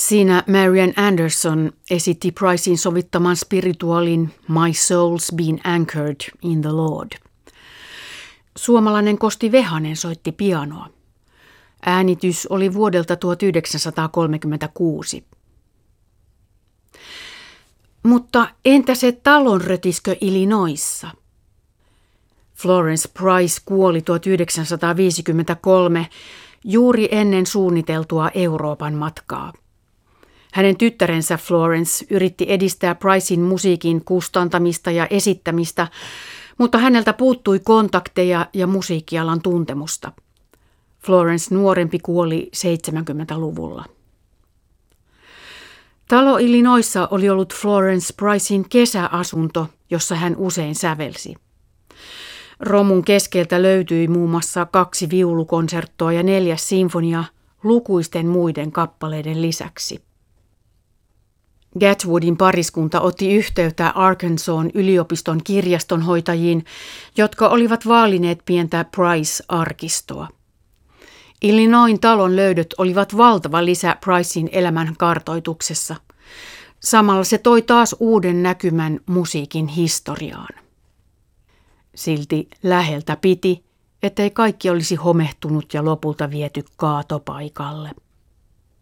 Siinä Marian Anderson esitti Pricen sovittaman spirituaalin My Soul's Been Anchored in the Lord. Suomalainen Kosti Vehanen soitti pianoa. Äänitys oli vuodelta 1936. Mutta entä se talonrötiskö Illinoisissa? Florence Price kuoli 1953 juuri ennen suunniteltua Euroopan matkaa. Hänen tyttärensä Florence yritti edistää Pricen musiikin kustantamista ja esittämistä, mutta häneltä puuttui kontakteja ja musiikkialan tuntemusta. Florence nuorempi kuoli 70-luvulla. Talo Illinoisissa oli ollut Florence Pricen kesäasunto, jossa hän usein sävelsi. Romun keskeltä löytyi muun muassa 2 viulukonserttoa ja 4 sinfonia lukuisten muiden kappaleiden lisäksi. Gatwoodin pariskunta otti yhteyttä Arkansasin yliopiston kirjastonhoitajiin, jotka olivat vaalineet pientä Price-arkistoa. Illinoisin talon löydöt olivat valtava lisä Pricen elämän kartoituksessa. Samalla se toi taas uuden näkymän musiikin historiaan. Silti läheltä piti, ettei kaikki olisi homehtunut ja lopulta viety kaatopaikalle.